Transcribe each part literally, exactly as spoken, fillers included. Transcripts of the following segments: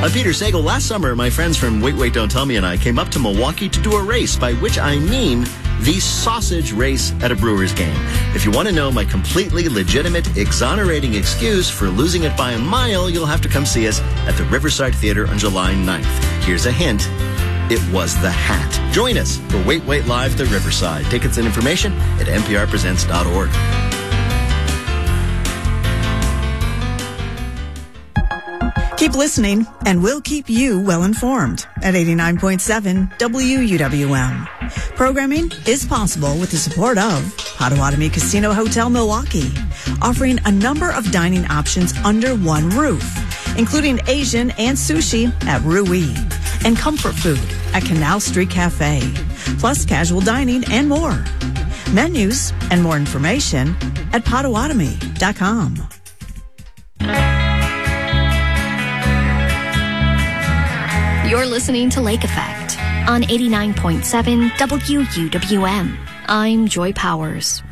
I'm Peter Sagal. Last summer, my friends from Wait, Wait, Don't Tell Me and I came up to Milwaukee to do a race, by which I mean the sausage race at a Brewers game. If you want to know my completely legitimate, exonerating excuse for losing it by a mile, you'll have to come see us at the Riverside Theater on July ninth. Here's a hint. It was the hat. Join us for Wait, Wait Live the Riverside. Tickets and information at n p r presents dot org. Keep listening, and we'll keep you well informed at eighty-nine point seven W U W M. Programming is possible with the support of Potawatomi Casino Hotel Milwaukee, offering a number of dining options under one roof, including Asian and sushi at Rui, and comfort food at Canal Street Cafe, plus casual dining and more. Menus and more information at Potawatomi dot com. You're listening to Lake Effect on eighty-nine point seven W U W M. I'm Joy Powers.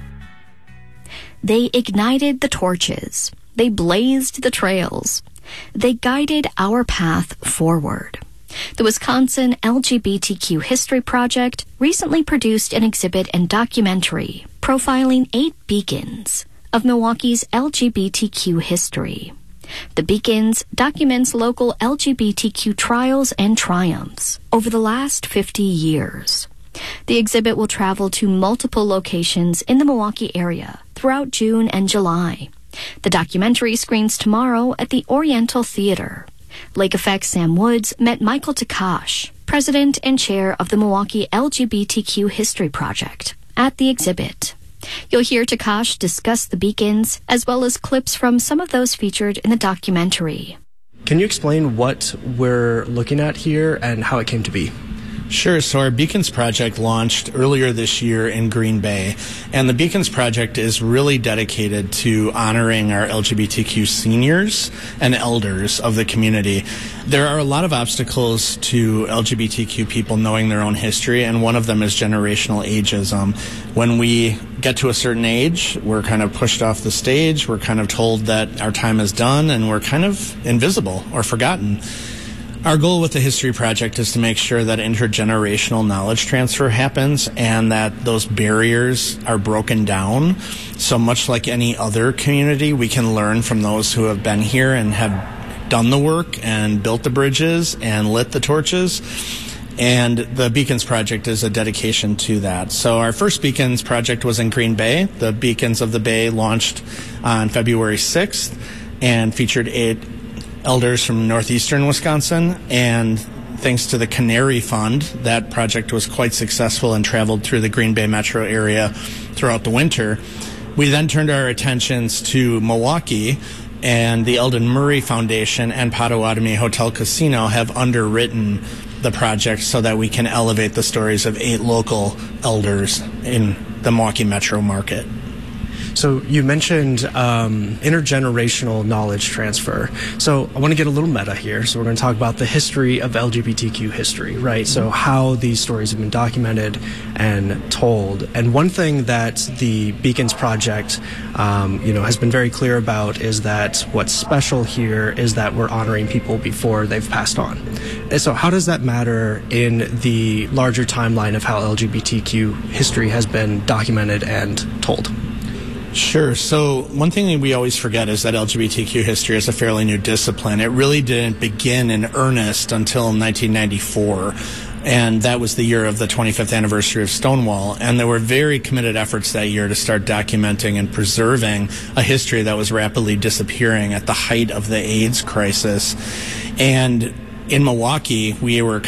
They ignited the torches. They blazed the trails. They guided our path forward. The Wisconsin L G B T Q History Project recently produced an exhibit and documentary profiling eight beacons of Milwaukee's L G B T Q history. The Beacons documents local L G B T Q trials and triumphs over the last fifty years. The exhibit will travel to multiple locations in the Milwaukee area throughout June and July. The documentary screens tomorrow at the Oriental Theater. Lake Effect's Sam Woods met Michael Takash, president and chair of the Milwaukee L G B T Q History Project, at the exhibit. You'll hear Takash discuss the beacons, as well as clips from some of those featured in the documentary. Can you explain what we're looking at here and how it came to be? Sure. So our Beacons Project launched earlier this year in Green Bay, and the Beacons Project is really dedicated to honoring our L G B T Q seniors and elders of the community. There are a lot of obstacles to L G B T Q people knowing their own history, and one of them is generational ageism. When we get to a certain age, we're kind of pushed off the stage, we're kind of told that our time is done, and we're kind of invisible or forgotten. Our goal with the History Project is to make sure that intergenerational knowledge transfer happens and that those barriers are broken down. So much like any other community, we can learn from those who have been here and have done the work and built the bridges and lit the torches. And the Beacons Project is a dedication to that. So our first Beacons Project was in Green Bay. The Beacons of the Bay launched on February sixth and featured eight elders from northeastern Wisconsin, and thanks to the Canary Fund, that project was quite successful and traveled through the Green Bay metro area throughout the winter. We then turned our attentions to Milwaukee, and the Eldon Murray Foundation and Potawatomi Hotel Casino have underwritten the project so that we can elevate the stories of eight local elders in the Milwaukee metro market. So you mentioned um, intergenerational knowledge transfer. So I want to get a little meta here. So we're going to talk about the history of L G B T Q history, right? So how these stories have been documented and told. And one thing that the Beacons Project, um, you know, has been very clear about is that what's special here is that we're honoring people before they've passed on. And so how does that matter in the larger timeline of how L G B T Q history has been documented and told? Sure. So one thing that we always forget is that L G B T Q history is a fairly new discipline. It really didn't begin in earnest until nineteen ninety-four, and that was the year of the twenty-fifth anniversary of Stonewall. And there were very committed efforts that year to start documenting and preserving a history that was rapidly disappearing at the height of the AIDS crisis. And in Milwaukee, we were